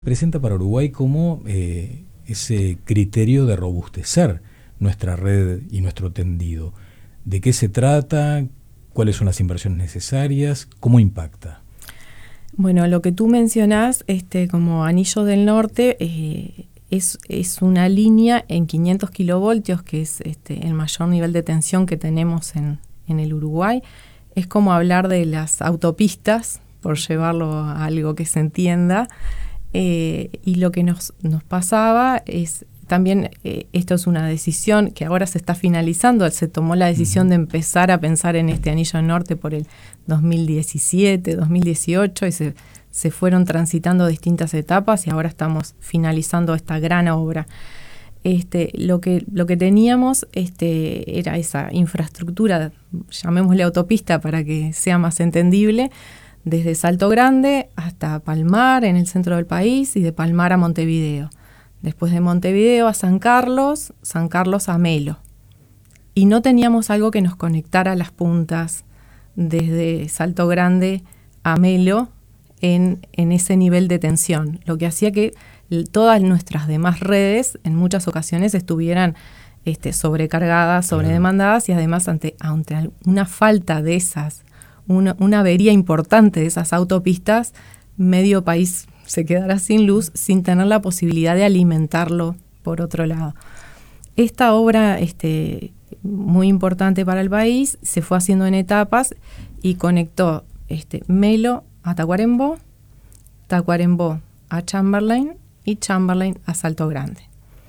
Presenta para Uruguay como ese criterio de robustecer nuestra red y nuestro tendido. ¿De qué se trata? ¿Cuáles son las inversiones necesarias? ¿Cómo impacta? Bueno, lo que tú mencionás como Anillo del Norte es una línea en 500 kilovoltios, que es el mayor nivel de tensión que tenemos en el Uruguay. Es como hablar de las autopistas, por llevarlo a algo que se entienda. Y lo que nos pasaba es también, esto es una decisión que ahora se está finalizando, se tomó la decisión de empezar a pensar en este Anillo del Norte por el 2017, 2018 y se fueron transitando distintas etapas y ahora estamos finalizando esta gran obra. Lo que teníamos era esa infraestructura, llamémosle autopista para que sea más entendible, desde Salto Grande hasta Palmar, en el centro del país, y de Palmar a Montevideo. Después de Montevideo a San Carlos a Melo. Y no teníamos algo que nos conectara a las puntas desde Salto Grande a Melo en ese nivel de tensión, lo que hacía que todas nuestras demás redes en muchas ocasiones estuvieran sobrecargadas, sobredemandadas, y además ante una falta de esas, una avería importante de esas autopistas, medio país se quedará sin luz sin tener la posibilidad de alimentarlo por otro lado. Esta obra muy importante para el país se fue haciendo en etapas y conectó Melo a Tacuarembó, Tacuarembó a Chamberlain y Chamberlain a Salto Grande.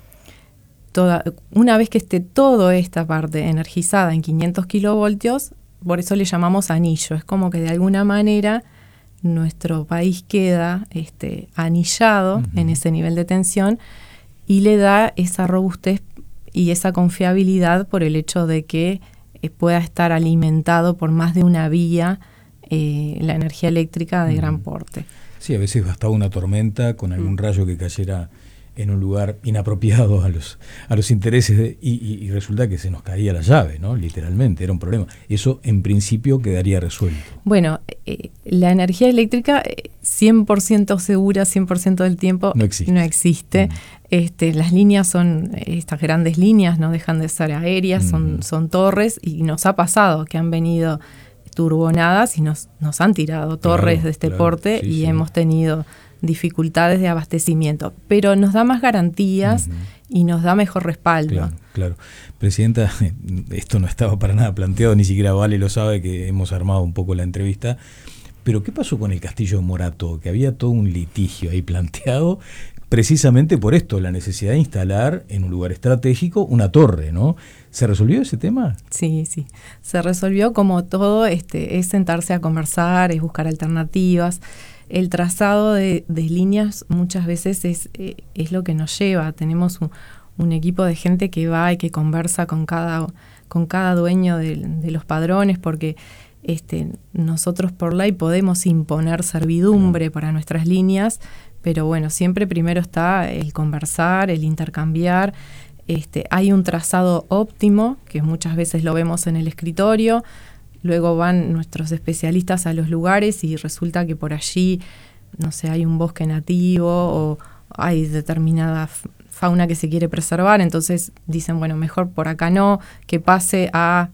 Una vez que esté toda esta parte energizada en 500 kilovoltios, por eso le llamamos anillo. Es como que de alguna manera nuestro país queda anillado en ese nivel de tensión y le da esa robustez y esa confiabilidad por el hecho de que pueda estar alimentado por más de una vía la energía eléctrica de gran porte. Sí, a veces bastaba una tormenta con algún rayo que cayera en un lugar inapropiado a los intereses y resulta que se nos caía la llave, ¿no? Literalmente, era un problema. Eso en principio quedaría resuelto. Bueno, la energía eléctrica 100% segura, 100% del tiempo no existe. Las líneas son, estas grandes líneas no dejan de ser aéreas, son torres, y nos ha pasado que han venido turbonadas y nos han tirado torres de porte, y hemos tenido dificultades de abastecimiento, pero nos da más garantías y nos da mejor respaldo. Claro. Presidenta, esto no estaba para nada planteado, ni siquiera Vale lo sabe, que hemos armado un poco la entrevista, pero ¿qué pasó con el Castillo de Morato? Que había todo un litigio ahí planteado, precisamente por esto, la necesidad de instalar en un lugar estratégico una torre, ¿no? ¿Se resolvió ese tema? Sí, se resolvió. Como todo, es sentarse a conversar, es buscar alternativas. El trazado de líneas muchas veces es lo que nos lleva. Tenemos un equipo de gente que va y que conversa con cada dueño de los padrones, porque nosotros por ley podemos imponer servidumbre para nuestras líneas, pero bueno, siempre primero está el conversar, el intercambiar. Hay un trazado óptimo, que muchas veces lo vemos en el escritorio. Luego van nuestros especialistas a los lugares y resulta que por allí, no sé, hay un bosque nativo o hay determinada fauna que se quiere preservar. Entonces dicen, bueno, mejor por acá no, que pase a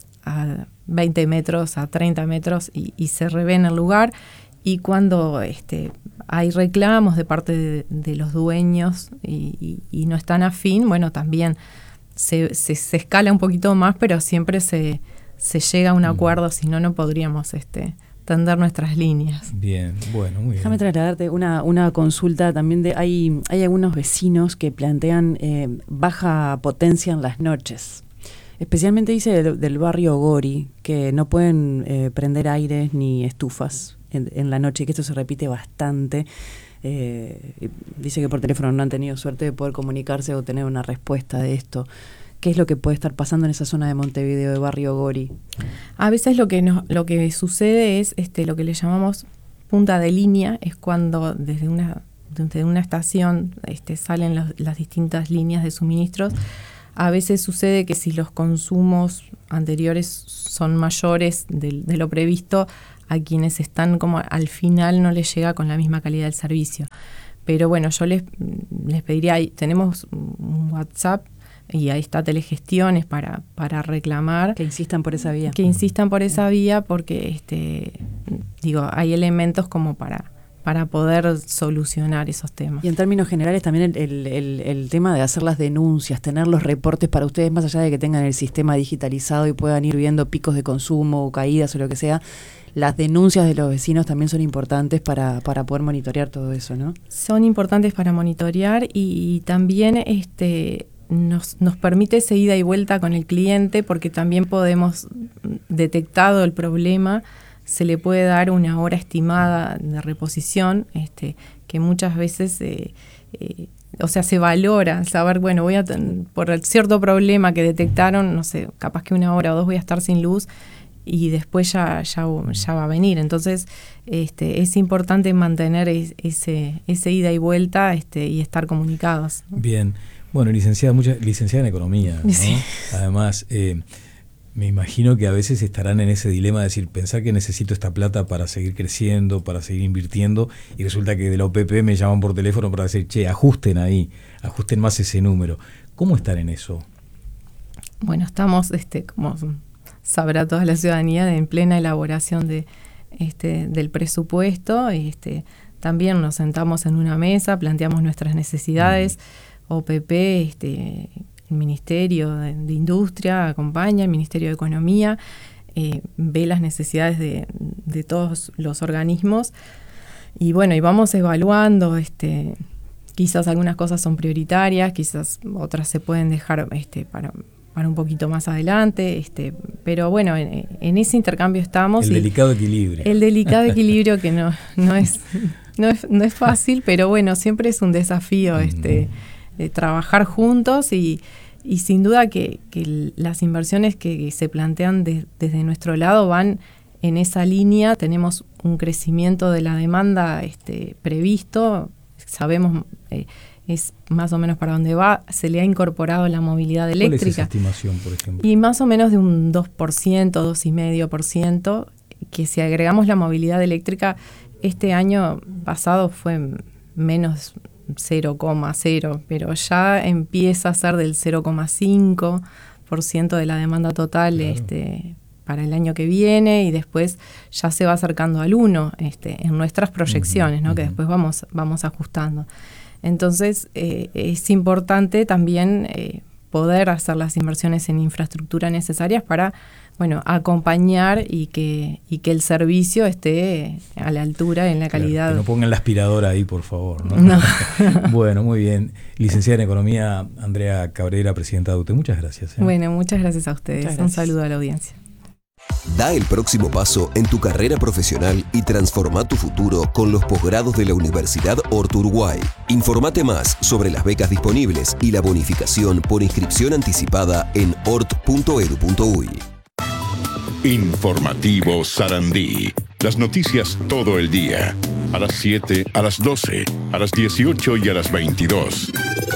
20 metros, a 30 metros y se revé en el lugar. Y cuando hay reclamos de parte de los dueños y no están afín, bueno, también se escala un poquito más, pero siempre se llega a un acuerdo, si no, no podríamos tender nuestras líneas. Bien, bueno, muy bien. Déjame trasladarte una consulta también. Hay algunos vecinos que plantean baja potencia en las noches. Especialmente dice del barrio Gori, que no pueden prender aires ni estufas en la noche, y que esto se repite bastante. Dice que por teléfono no han tenido suerte de poder comunicarse o tener una respuesta de esto. ¿Qué es lo que puede estar pasando en esa zona de Montevideo, de barrio Gori? A veces lo que sucede es lo que le llamamos punta de línea, es cuando desde una estación salen las distintas líneas de suministros. A veces sucede que si los consumos anteriores son mayores de lo previsto, a quienes están como al final no les llega con la misma calidad del servicio. Pero bueno, yo les pediría, tenemos un WhatsApp y ahí está Telegestiones para reclamar. Que insistan por esa vía. Que insistan por esa vía porque, hay elementos como para poder solucionar esos temas. Y en términos generales también el tema de hacer las denuncias, tener los reportes para ustedes, más allá de que tengan el sistema digitalizado y puedan ir viendo picos de consumo o caídas o lo que sea, las denuncias de los vecinos también son importantes para poder monitorear todo eso, ¿no? Son importantes para monitorear y también nos permite esa ida y vuelta con el cliente, porque también podemos, detectado el problema, se le puede dar una hora estimada de reposición, que muchas veces se valora valor, bueno, por el cierto problema que detectaron, no sé, capaz que 1 hora o 2 voy a estar sin luz y después ya va a venir. Entonces es importante mantener ese ida y vuelta y estar comunicados, ¿no? Bien. Bueno, licenciada en Economía, ¿no? Sí. Además, me imagino que a veces estarán en ese dilema de decir, pensar que necesito esta plata para seguir creciendo, para seguir invirtiendo, y resulta que de la OPP me llaman por teléfono para decir, ajusten ahí, ajusten más ese número. ¿Cómo estar en eso? Bueno, estamos, como sabrá toda la ciudadanía, en plena elaboración del presupuesto. También nos sentamos en una mesa, planteamos nuestras necesidades. OPP, el Ministerio de Industria acompaña, el Ministerio de Economía ve las necesidades de todos los organismos y bueno, y vamos evaluando, quizás algunas cosas son prioritarias, quizás otras se pueden dejar para un poquito más adelante, pero bueno, en ese intercambio estamos. El delicado equilibrio. El delicado equilibrio que no es fácil, pero bueno, siempre es un desafío de trabajar juntos y sin duda que las inversiones que se plantean desde nuestro lado van en esa línea. Tenemos un crecimiento de la demanda previsto, sabemos es más o menos para dónde va, se le ha incorporado la movilidad eléctrica. ¿Cuál es esa estimación, por ejemplo? Y más o menos de un 2%, 2,5%, que si agregamos la movilidad eléctrica, este año pasado fue menos 0,0, pero ya empieza a ser del 0,5% de la demanda total, claro, para el año que viene, y después ya se va acercando al 1 en nuestras proyecciones, ¿no? Que después vamos ajustando. Entonces es importante también poder hacer las inversiones en infraestructura necesarias para, bueno, acompañar y que el servicio esté a la altura en la calidad. Claro, que no pongan la aspiradora ahí, por favor, ¿no? No. Bueno, muy bien. Licenciada en Economía, Andrea Cabrera, presidenta de UTE, muchas gracias. Bueno, muchas gracias a ustedes. Un saludo a la audiencia. Da el próximo paso en tu carrera profesional y transforma tu futuro con los posgrados de la Universidad Hort Uruguay. Informate más sobre las becas disponibles y la bonificación por inscripción anticipada en hort.edu.uy. Informativo Sarandí. Las noticias todo el día. A las 7, a las 12, a las 18 y a las 22.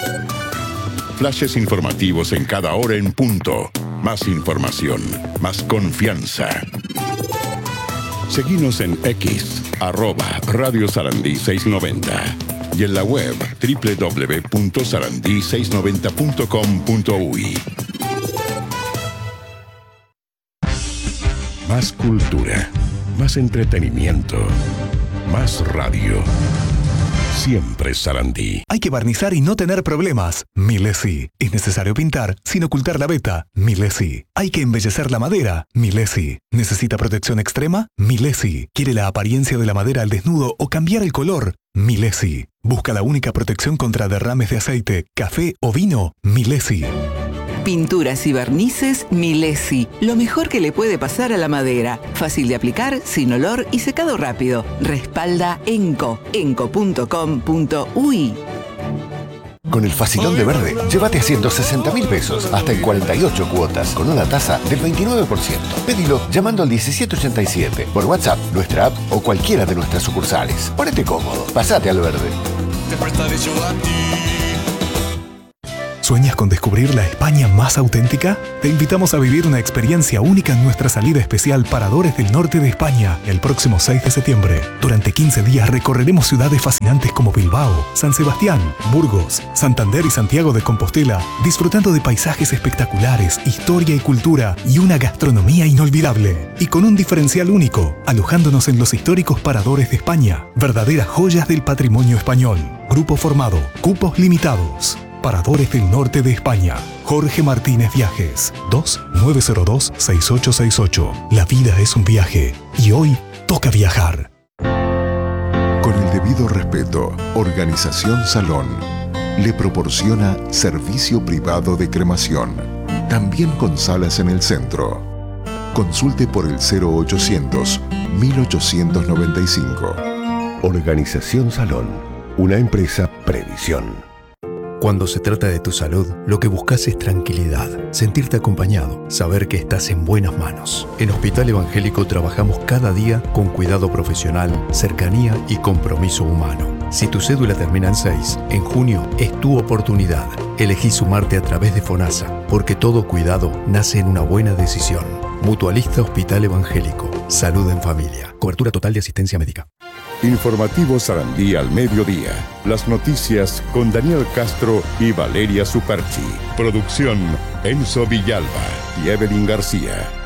Flashes informativos en cada hora en punto. Más información, más confianza. Seguinos en X, @Radio Sarandí 690 y en la web www.sarandí690.com.uy. Más cultura, más entretenimiento, más radio. Siempre Sarandí. Hay que barnizar y no tener problemas. Milesi. Es necesario pintar sin ocultar la veta. Milesi. Hay que embellecer la madera. Milesi. ¿Necesita protección extrema? Milesi. ¿Quiere la apariencia de la madera al desnudo o cambiar el color? Milesi. ¿Busca la única protección contra derrames de aceite, café o vino? Milesi. Pinturas y barnices Milesi. Lo mejor que le puede pasar a la madera. Fácil de aplicar, sin olor y secado rápido. Respalda Enco. enco.com.uy. Con el Facilón de Verde, llévate a 160.000 pesos hasta en 48 cuotas con una tasa del 29%. Pedilo llamando al 1787 por WhatsApp, nuestra app o cualquiera de nuestras sucursales. Ponete cómodo, pasate al verde. ¿Sueñas con descubrir la España más auténtica? Te invitamos a vivir una experiencia única en nuestra salida especial Paradores del Norte de España, el próximo 6 de septiembre. Durante 15 días recorreremos ciudades fascinantes como Bilbao, San Sebastián, Burgos, Santander y Santiago de Compostela, disfrutando de paisajes espectaculares, historia y cultura y una gastronomía inolvidable. Y con un diferencial único, alojándonos en los históricos Paradores de España, verdaderas joyas del patrimonio español. Grupo formado, cupos limitados. Paradores del Norte de España. Jorge Martínez Viajes. 2-902-6868. La vida es un viaje y hoy toca viajar. Con el debido respeto, Organización Salón le proporciona servicio privado de cremación, también con salas en el centro. Consulte por el 0800-1895. Organización Salón, una empresa Previsión. Cuando se trata de tu salud, lo que buscas es tranquilidad, sentirte acompañado, saber que estás en buenas manos. En Hospital Evangélico trabajamos cada día con cuidado profesional, cercanía y compromiso humano. Si tu cédula termina en 6, en junio es tu oportunidad. Elegí sumarte a través de FONASA, porque todo cuidado nace en una buena decisión. Mutualista Hospital Evangélico. Salud en familia. Cobertura total de asistencia médica. Informativo Sarandí al mediodía. Las noticias con Daniel Castro y Valeria Superchi. Producción Enzo Villalba y Evelyn García.